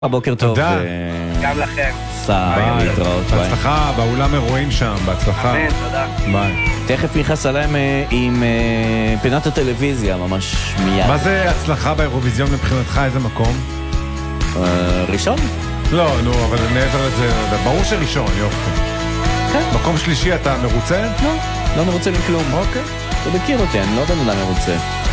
בוקר טוב. תודה. גם לכם. ביי, להתראות. ביי. בהצלחה באולם אירועים שם, בהצלחה. אמן, תודה. ביי. תכף נכנס עליהם עם פינת הטלוויזיה, ממש מיד. מה זה הצלחה באירוויזיון מבחינתך? איזה מקום? ראשון? לא, נו, אבל מעבר לזה, ברור שראשון, יופי. כן. מקום שלישי אתה מרוצה? לא, לא מרוצה מכלום. אוקיי. אתה מכיר אותי, אני לא בן אדם מרוצה.